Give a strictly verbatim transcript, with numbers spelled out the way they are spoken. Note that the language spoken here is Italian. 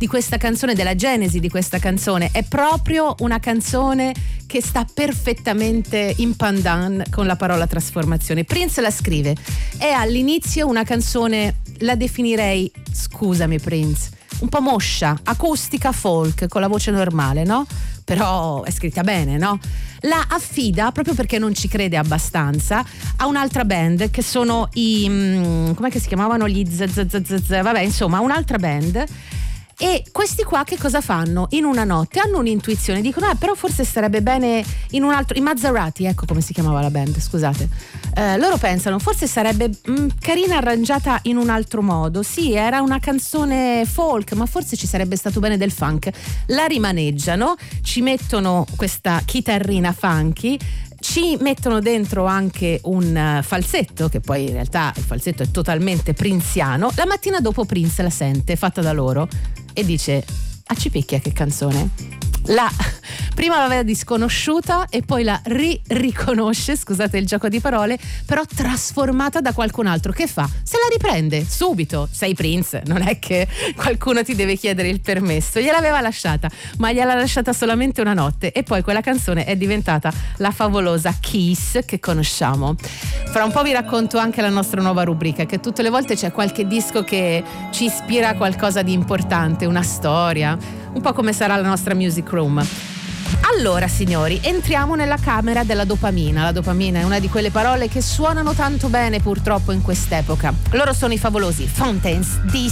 di questa canzone, della genesi di questa canzone. È proprio una canzone che sta perfettamente in pandan con la parola trasformazione. Prince la scrive, è all'inizio una canzone, la definirei, scusami Prince, un po' moscia, acustica folk con la voce normale, no? Però è scritta bene, no? La affida, proprio perché non ci crede abbastanza, a un'altra band che sono i mm, com'è che si chiamavano gli z, z, z, z, z, vabbè, insomma, un'altra band. E questi qua che cosa fanno? In una notte hanno un'intuizione, dicono eh, però forse sarebbe bene in un altro, i Mazzarati, ecco come si chiamava la band, scusate, eh, loro pensano forse sarebbe mh, carina arrangiata in un altro modo. Sì, era una canzone folk, ma forse ci sarebbe stato bene del funk. La rimaneggiano, ci mettono questa chitarrina funky, ci mettono dentro anche un falsetto, che poi in realtà il falsetto è totalmente prinziano. La mattina dopo Prince la sente, fatta da loro, e dice: ah, ci picchia che canzone. La prima la vede disconosciuta e poi la ri-riconosce, scusate il gioco di parole, però trasformata da qualcun altro. Che fa? Se la riprende subito. Sei Prince, non è che qualcuno ti deve chiedere il permesso. Gliel'aveva lasciata, ma gliel'ha lasciata solamente una notte, e poi quella canzone è diventata la favolosa Kiss che conosciamo. Fra un po' vi racconto anche la nostra nuova rubrica, che tutte le volte c'è qualche disco che ci ispira a qualcosa di importante, una storia, un po' come sarà la nostra music room. Allora signori, entriamo nella camera della dopamina. La dopamina è una di quelle parole che suonano tanto bene purtroppo in quest'epoca. Loro sono i favolosi Fontaines D